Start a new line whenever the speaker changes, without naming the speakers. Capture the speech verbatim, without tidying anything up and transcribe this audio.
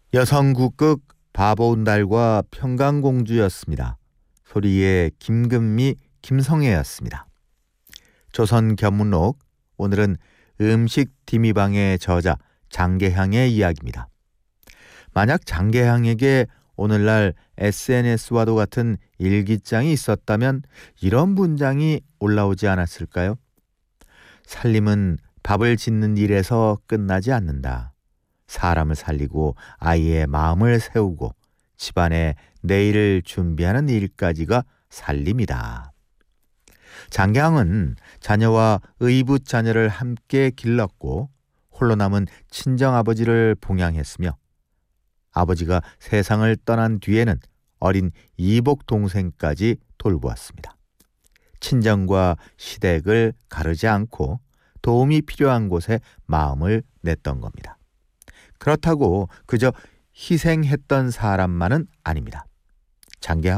여성국극 바보온달과 평강공주였습니다. 소리의 김금미, 김성애였습니다. 조선견문록, 오늘은 음식 디미방의 저자 장계향의 이야기입니다. 만약 장계향에게 오늘날 에스엔에스와도 같은 일기장이 있었다면 이런 문장이 올라오지 않았을까요? 살림은 밥을 짓는 일에서 끝나지 않는다. 사람을 살리고 아이의 마음을 세우고 집안의 내일을 준비하는 일까지가 살림이다. 장계향은 자녀와 의붓 자녀를 함께 길렀고 홀로 남은 친정아버지를 봉양했으며 아버지가 세상을 떠난 뒤에는 어린 이복 동생까지 돌보았습니다. 친정과 시댁을 가르지 않고 도움이 필요한 곳에 마음을 냈던 겁니다. 그렇다고 그저 희생했던 사람만은 아닙니다. 장계향